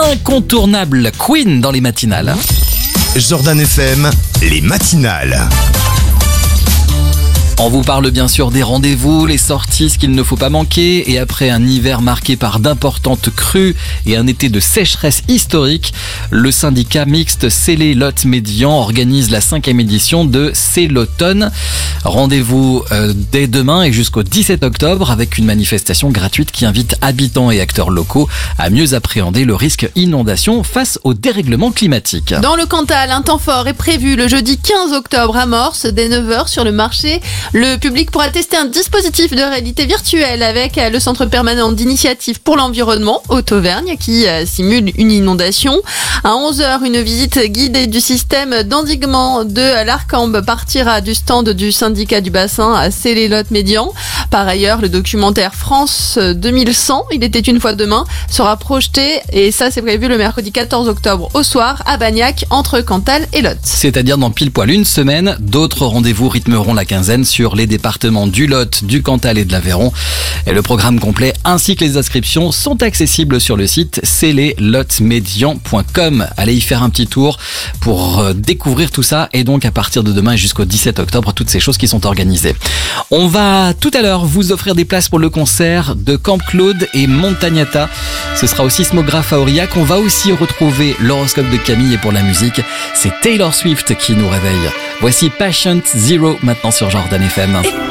incontournable Queen dans les matinales. Jordan FM, les matinales. On vous parle bien sûr des rendez-vous, les sorties, ce qu'il ne faut pas manquer. Et après un hiver marqué par d'importantes crues et un été de sécheresse historique, le syndicat mixte Célé-Lot-Médian organise la 5e édition de Célotonne. Rendez-vous dès demain et jusqu'au 17 octobre avec une manifestation gratuite qui invite habitants et acteurs locaux à mieux appréhender le risque inondation face au dérèglement climatique. Dans le Cantal, un temps fort est prévu le jeudi 15 octobre à Morse dès 9h sur le marché. Le public pourra tester un dispositif de réalité virtuelle avec le Centre permanent d'initiative pour l'environnement Haute-Auvergne qui simule une inondation. À 11h, une visite guidée du système d'endiguement de l'Arcambe partira du stand du syndicat du bassin à Célé-Lot-Médian. Par ailleurs, le documentaire France 2100, il était une fois demain, sera projeté et ça c'est prévu le mercredi 14 octobre au soir à Bagnac entre Cantal et Lot. C'est-à-dire dans pile poil une semaine, d'autres rendez-vous rythmeront la quinzaine sur les départements du Lot, du Cantal et de l'Aveyron. Et le programme complet ainsi que les inscriptions sont accessibles sur le site célélotmédian.com. Allez y faire un petit tour pour découvrir tout ça et donc à partir de demain jusqu'au 17 octobre, toutes ces choses qui sont organisées. On va tout à l'heure vous offrir des places pour le concert de Camp Claude et Montagnata. Ce sera au Sismographe à Aurillac. On va aussi retrouver l'horoscope de Camille et pour la musique, c'est Taylor Swift qui nous réveille. Voici Patient Zero maintenant sur Jordan FM.